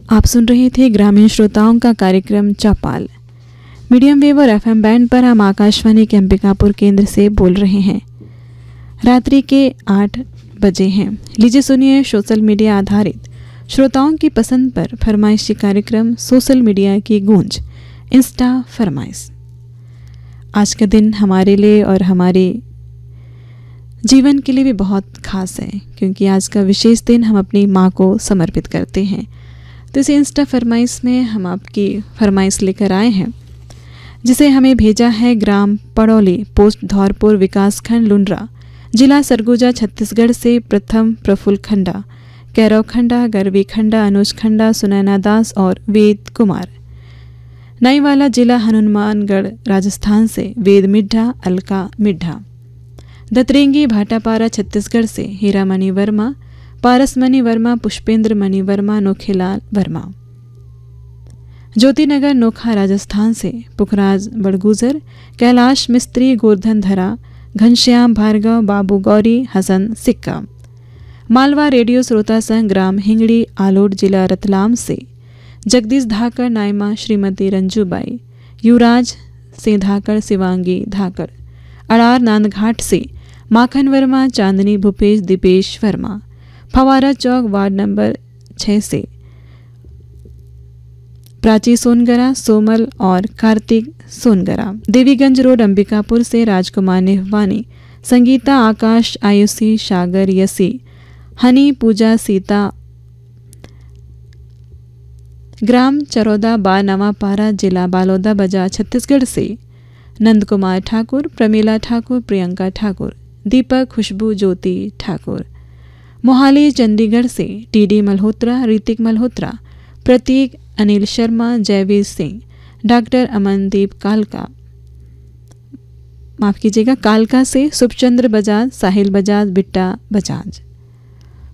आप सुन रहे थे ग्रामीण श्रोताओं का कार्यक्रम चौपाल। मीडियम वेव और एफएम बैंड पर हम आकाशवाणी के अंबिकापुर केंद्र से बोल रहे हैं। रात्रि के 8 बजे हैं। लीजिए सुनिए सोशल मीडिया आधारित श्रोताओं की पसंद पर फरमाइशी कार्यक्रम सोशल मीडिया की गूंज इंस्टा फरमाइश। आज का दिन हमारे लिए और हमारे जीवन के लिए भी बहुत खास है, क्योंकि आज का विशेष दिन हम अपनी माँ को समर्पित करते हैं। तो इस इंस्टा फरमाइश में हम आपकी फरमाइश लेकर आए हैं, जिसे हमें भेजा है ग्राम पड़ौली, पोस्ट धौरपुर, विकासखंड लुंड्रा, जिला सरगुजा, छत्तीसगढ़ से प्रथम प्रफुल्ल खंडा, कैरव खंडा, गर्वी खंडा, अनुज खंडा, सुनैना दास और वेद कुमार। नईवाला जिला हनुमानगढ़, राजस्थान से वेद मिड्ढा, अलका मिड्ढा। दतरेंगी भाटापारा, छत्तीसगढ़ से हीरामणि वर्मा, पारसमणि वर्मा, पुष्पेंद्र मणि वर्मा, नोखेलाल वर्मा। ज्योतिनगर नोखा, राजस्थान से पुखराज बड़गुजर, कैलाश मिस्त्री, गोवर्धन धरा, घनश्याम भार्गव, बाबू गौरी, हसन सिक्का। मालवा रेडियो श्रोता संघ, ग्राम हिंगड़ी, आलोट, जिला रतलाम से जगदीश धाकर, नायमा, श्रीमती रंजूबाई, युवराज से धाकर, शिवांगी धाकर। अड़ार नांदघाट से माखन वर्मा, चांदनी भूपेश, दीपेश वर्मा। फवारा चौक, वार्ड नंबर 6 से प्राची सोनगरा, सोमल और कार्तिक सोनगरा। देवीगंज रोड, अंबिकापुर से राजकुमार नेहवानी, संगीता, आकाश, आयुषी, सागर, यसी, हनी, पूजा, सीता। ग्राम चरौदा बा नवापारा, जिला बालोदा बाजार, छत्तीसगढ़ से नंद कुमार ठाकुर, प्रमीला ठाकुर, प्रियंका ठाकुर, दीपक, खुशबू, ज्योति ठाकुर। मोहाली चंडीगढ़ से टीडी मल्होत्रा, ऋतिक मल्होत्रा, प्रतीक, अनिल शर्मा, जयवीर सिंह, डॉक्टर अमनदीप कालका से सुभचंद्र बजाज, साहिल बजाज, बिट्टा बजाज।